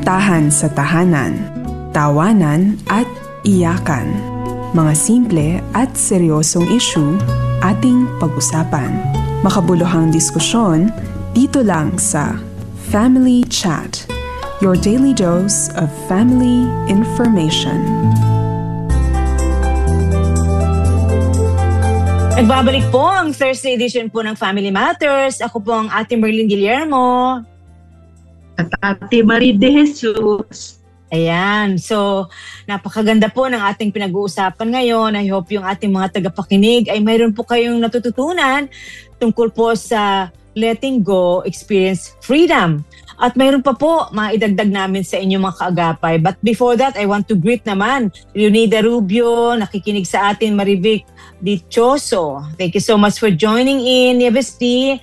Kamustahan sa tahanan, tawanan at iyakan. Mga simple at seryosong issue ating pag-usapan. Makabuluhang diskusyon dito lang sa Family Chat, your daily dose of family information. Nagbabalik po ang Thursday edition po ng Family Matters. Ako po ang Ate Merlin Guillermo. At Ate Marie de Jesus. Ayan. So, napakaganda po ng ating pinag-uusapan ngayon. I hope yung ating mga tagapakinig ay mayroon po kayong natututunan tungkol po sa letting go, experience freedom. At mayroon pa po mga idagdag namin sa inyong mga kaagapay. But before that, I want to greet naman Leonida Rubio, nakikinig sa atin, Marivic Dichoso. Thank you so much for joining in. Nieves D,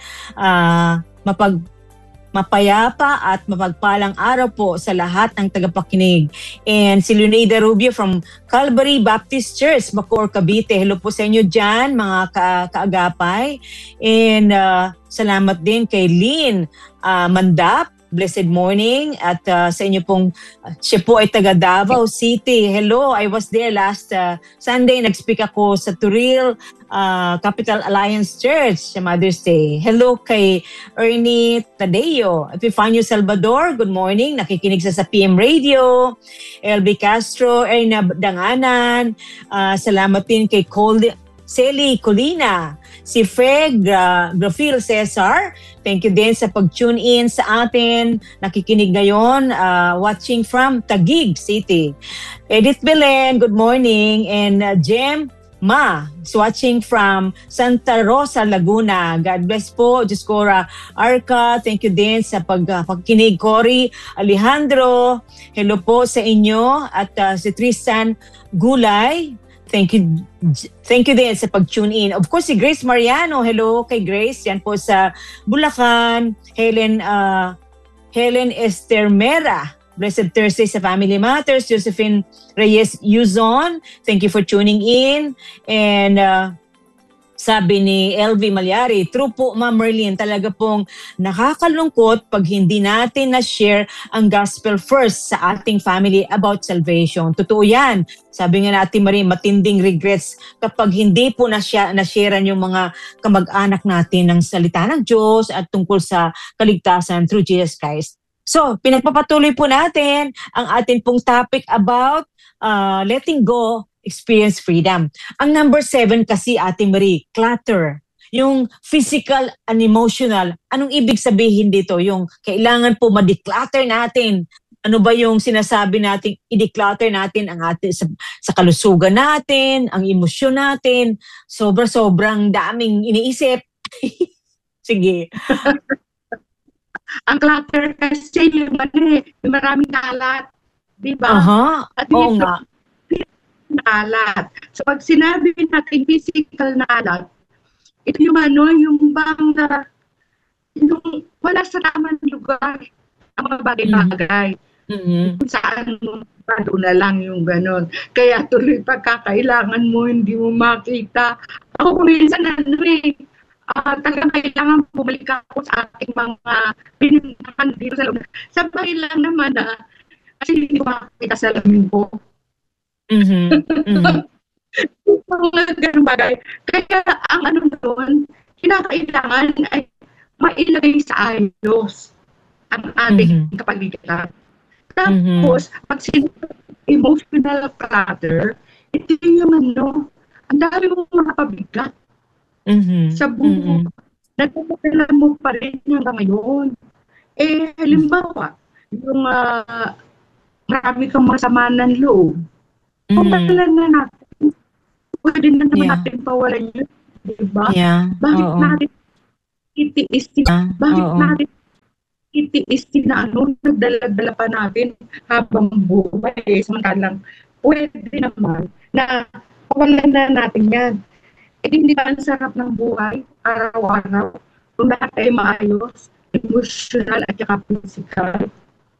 mapayapa at mapagpalang araw po sa lahat ng tagapakinig. And si Leonida Rubio from Calvary Baptist Church, Bacoor, Cavite. Hello po sa inyo dyan, mga kaagapay. And salamat din kay Lynn Mandap. Blessed morning. At sa inyo pong, siya po ay taga Davao City. Hello, I was there last Sunday. Nag-speak ako sa Turil Capital Alliance Church sa Mother's Day. Hello kay Ernie Tadeo. Epifanio Salvador, good morning. Nakikinig sa PM Radio. LB Castro, Erna Danganan. Salamat din kay Celi Colina, si Fred Grafil Cesar. Thank you din sa pag-tune in sa atin. Nakikinig ngayon, watching from Taguig City. Edith Belen, good morning. And Jem Ma is watching from Santa Rosa, Laguna. God bless po. Juscora Arca, thank you din sa pagkinig. Cory Alejandro, hello po sa inyo. At si Tristan Gulay, Thank you din sa pag-tune in. Of course, si Grace Mariano. Hello kay Grace. Yan po sa Bulacan. Helen Estermera. Blessed Thursday sa Family Matters. Josephine Reyes Yuzon. Thank you for tuning in. And sabi ni LV Malyari, true po Ma'am Merlin, talaga pong nakakalungkot pag hindi natin na-share ang gospel first sa ating family about salvation. Totoo yan. Sabi nga natin Marie, matinding regrets kapag hindi po na-sharean yung mga kamag-anak natin ng salita ng Diyos at tungkol sa kaligtasan through Jesus Christ. So, pinagpapatuloy po natin ang ating pong topic about letting go, experience freedom. Ang number 7 kasi, Ate Marie, clutter. Yung physical and emotional. Anong ibig sabihin dito? Yung kailangan po ma-declutter natin. Ano ba yung sinasabi natin, i-declutter natin ang ating sa kalusugan natin, ang emosyon natin. Sobrang daming iniisip. Sige. Ang clutter kasi yung maraming kalat. Diba? At oo nga. Alat. So pag sinabi natin physical na alat, ito yung yung bang yung wala sa tamang lugar ang mga bagay-bagay. Kung saan doon na lang yung ganon. Kaya tuloy pagkakailangan mo, hindi mo makita. Ako minsan talagang kailangan bumalik ako sa ating mga pinuntahan dito sa loob. Sabay lang naman kasi hindi ko makakita sa lamin ko. Mga ganun bagay. Kaya ang doon, kinakailangan ay mailagay sa ayos ang ating kapaligiran. Tapos, pag emotional clutter, ito yung ang dami mong mga pabigat sa buho. Nagpapakailan mo pa rin hanggang ngayon. Halimbawa, yung marami kang masama ng loob. Kung pala na natin, pwede na naman natin pawalan yun. Diba? Bakit natin itiis natin nagdala-dala pa natin habang buhay. Samantalang pwede naman na pawalan na natin yan. Hindi ba ang sarap ng buhay, araw-araw, kung lahat ay maayos, emotional at saka physical.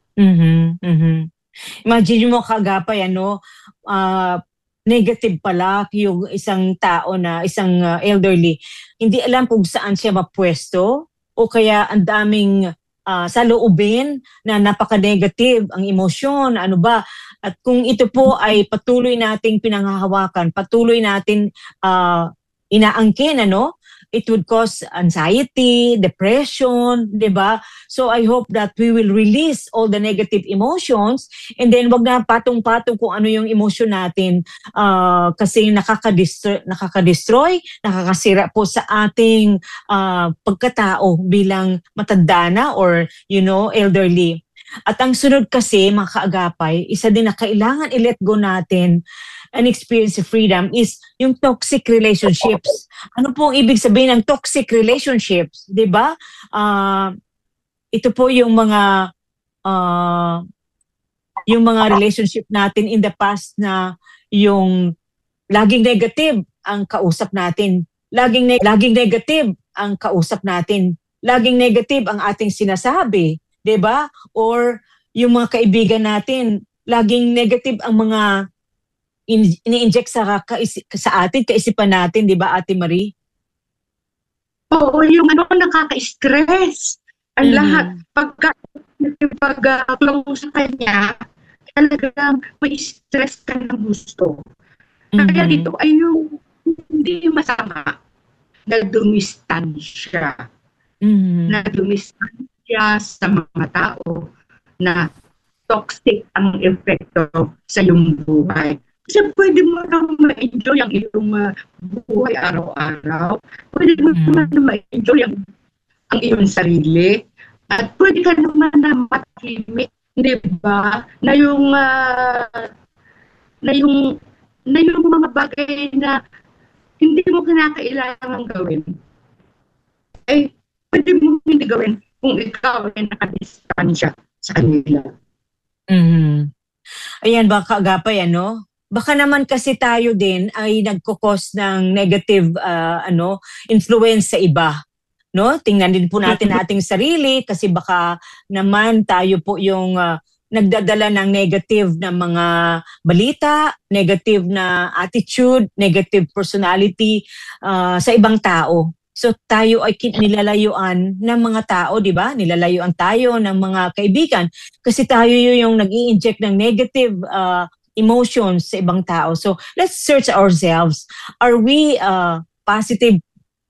Imagine mo kagapay, negative pala yung isang tao na isang elderly. Hindi alam kung saan siya mapwesto o kaya ang daming saloobin na napaka-negative ang emosyon, ano ba? At kung ito po ay patuloy nating pinanghahawakan, patuloy natin inaangkin, it would cause anxiety, depression, di ba? So I hope that we will release all the negative emotions and then wag na patong-patong kung ano yung emosyon natin kasi nakakadestroy, nakakasira po sa ating pagkatao bilang matanda na or, elderly. At ang sunod kasi, mga kaagapay, isa din na kailangan i-let go natin and experience freedom is yung toxic relationships. Ano po ang ibig sabihin ng toxic relationships? Diba? Ito po yung mga relationship natin in the past na yung laging negative ang kausap natin. Laging negative ang kausap natin. Laging negative ang ating sinasabi. Diba? Or yung mga kaibigan natin, laging negative ang mga ini-inject sa atin, kaisipan natin, di ba, Ate Marie? Oo, yung nakaka-stress. Ang lahat, pag-close sa kanya, talagang may stress ka ng gusto. Kaya dito ay yung hindi masama na dumistansya. Na dumistansya sa mga tao na toxic ang epekto sa iyong buhay. Kasi pwede mo naman ma-enjoy ang iyong buhay araw-araw. Pwede mo naman ma-enjoy ang iyong sarili. At pwede ka naman na matahimik, di ba? Na yung mga bagay na hindi mo kinakailangan gawin, ay pwede mo hindi gawin kung ikaw ay nakadistansya sa kanila. Ayan, baka agapay, Baka naman kasi tayo din ay nagkukos ng negative influence sa iba. No? Tingnan din po natin ating sarili kasi baka naman tayo po yung nagdadala ng negative na mga balita, negative na attitude, negative personality sa ibang tao. So tayo ay nilalayuan ng mga tao, di ba? Nilalayuan tayo ng mga kaibigan kasi tayo yung nag-i-inject ng negative emotions sa ibang tao. So let's search ourselves. Are we positive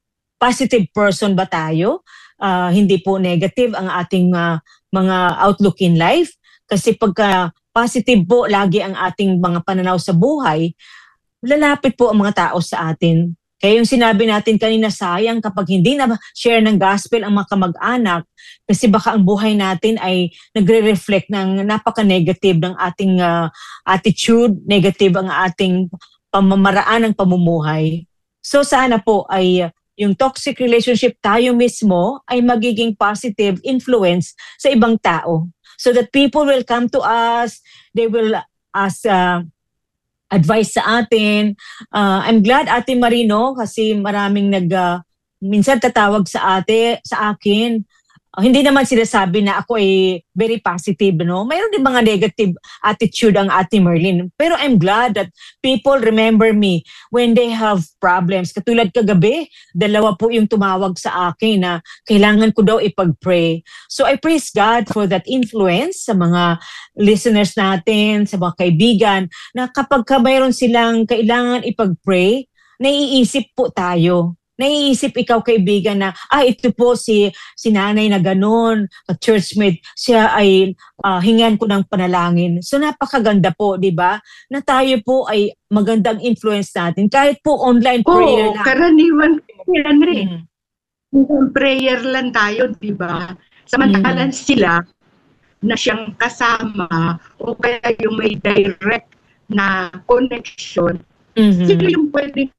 person ba tayo? Hindi po negative ang ating mga outlook in life. Kasi pagka positive po lagi ang ating mga pananaw sa buhay, lalapit po ang mga tao sa atin. Kaya yung sinabi natin kanina, sayang kapag hindi na share ng gospel ang mga kamag-anak kasi baka ang buhay natin ay nagre-reflect ng napaka-negative ng ating attitude, negative ang ating pamamaraan ng pamumuhay. So sana po ay yung toxic relationship tayo mismo ay magiging positive influence sa ibang tao. So that people will come to us, they will ask advice sa atin. I'm glad, Ate Marino, kasi maraming minsan tatawag sa akin. Hindi naman sinasabi na ako ay very positive, no? Mayroon din mga negative attitude ang Ate Merlin. Pero I'm glad that people remember me when they have problems. Katulad kagabi, 2 po yung tumawag sa akin na kailangan ko daw ipag-pray. So I praise God for that influence sa mga listeners natin, sa mga kaibigan, na kapag mayroon silang kailangan ipag-pray, naiisip po tayo. Naiisip ikaw, kaibigan, na ito po si nanay na ganon, churchmate, siya ay hingan ko ng panalangin. So napakaganda po, di ba? Na tayo po ay magandang influence natin. Kahit po online prayer lang. Karaniwan yan eh. Prayer lang tayo, di ba? Samantalan sila na siyang kasama o kaya yung may direct na connection, sila yung pwede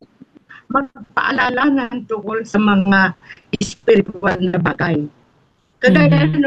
magpaalala ng tungkol sa mga spiritual na bagay. Kagaya